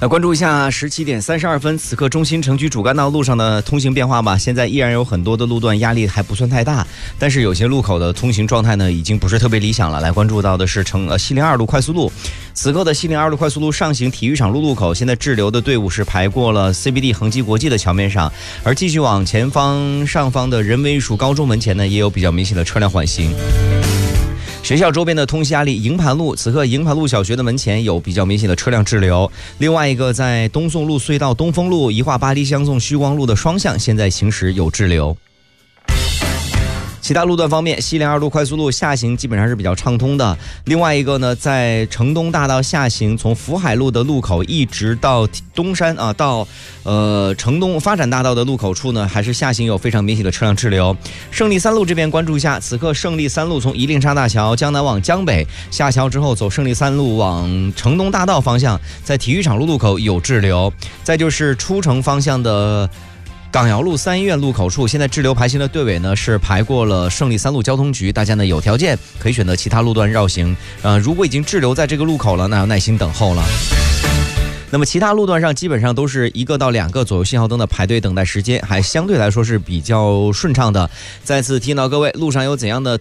来关注一下17:32，此刻中心城区主干道路上的通行变化吧。现在依然有很多的路段压力还不算太大，但是有些路口的通行状态呢已经不是特别理想了。来关注到的是西陵2路快速路，此刻的西陵2路快速路上行体育场路口，现在滞留的队伍是排过了 CBD 恒基国际的桥面上，而继续往前方上方的人文艺术高中门前呢也有比较明显的车辆缓行。学校周边的通行压力，营盘路，此刻营盘路小学的门前有比较明显的车辆滞留。另外一个在东宋路隧道东风路宜化巴黎相送虚光路的双向现在行驶有滞留。其他路段方面，西陵2路快速路下行基本上是比较畅通的。另外一个呢，在城东大道下行，从福海路的路口一直到东山到城东发展大道的路口处呢，还是下行有非常明显的车辆滞留。胜利3路这边关注一下，此刻胜利3路从夷陵沙大桥江南往江北下桥之后，走胜利3路往城东大道方向，在体育场路口有滞留。再就是出城方向的港窑路3医院路口处，现在滞留排行的队尾呢是排过了胜利3路交通局，大家呢有条件可以选择其他路段绕行。如果已经滞留在这个路口了，那要耐心等候了。那么其他路段上基本上都是1个到2个左右信号灯的排队等待时间，还相对来说是比较顺畅的。再次提醒到各位，路上有怎样的